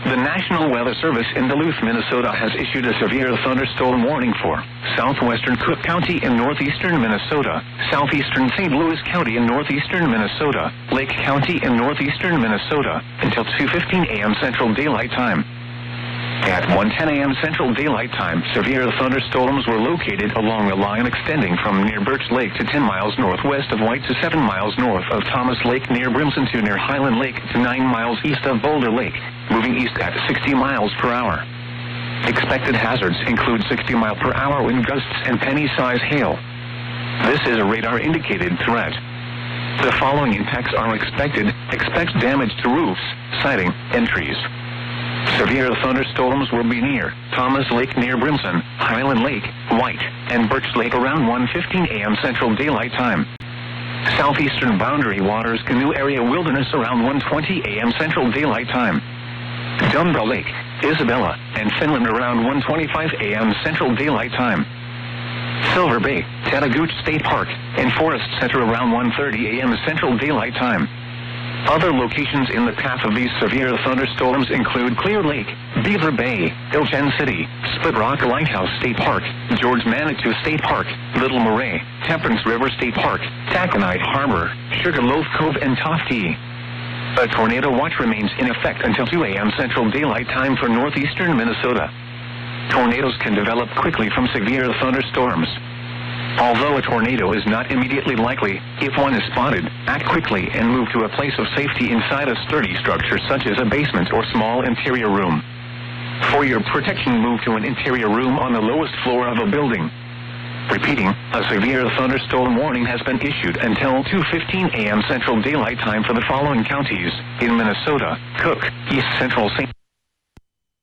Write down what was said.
The National Weather Service in Duluth, Minnesota has issued a severe thunderstorm warning for southwestern Cook County in northeastern Minnesota, southeastern St. Louis County in northeastern Minnesota, Lake County in northeastern Minnesota, until 2:15 a.m. Central Daylight Time. At 1:10 a.m. Central Daylight Time, severe thunderstorms were located along the line extending from near Birch Lake to 10 miles northwest of White to 7 miles north of Thomas Lake near Brimson to near Highland Lake to 9 miles east of Boulder Lake, moving east at 60 miles per hour. Expected hazards include 60-mile-per-hour wind gusts and penny-size hail. This is a radar-indicated threat. The following impacts are expected. Expect damage to roofs, siding, and trees. Severe thunderstorms will be near Thomas Lake near Brimson, Highland Lake, White, and Birch Lake around 1:15 a.m. Central Daylight Time. Southeastern boundary waters Canoe Area Wilderness around 1:20 a.m. Central Daylight Time. Dunbar Lake, Isabella, and Finland around 1:25 a.m. Central Daylight Time. Silver Bay, Chattagooch State Park, and Forest Center around 1:30 a.m. Central Daylight Time. Other locations in the path of these severe thunderstorms include Clear Lake, Beaver Bay, Ilchen City, Split Rock Lighthouse State Park, George Manitou State Park, Little Moray, Temperance River State Park, Taconite Harbor, Sugarloaf Cove, and Tofte. A tornado watch remains in effect until 2 a.m. Central Daylight Time for northeastern Minnesota. Tornadoes can develop quickly from severe thunderstorms. Although a tornado is not immediately likely, if one is spotted, act quickly and move to a place of safety inside a sturdy structure such as a basement or small interior room. For your protection, move to an interior room on the lowest floor of a building. Repeating, a severe thunderstorm warning has been issued until 2:15 a.m. Central Daylight Time for the following counties in Minnesota: Cook, East Central St.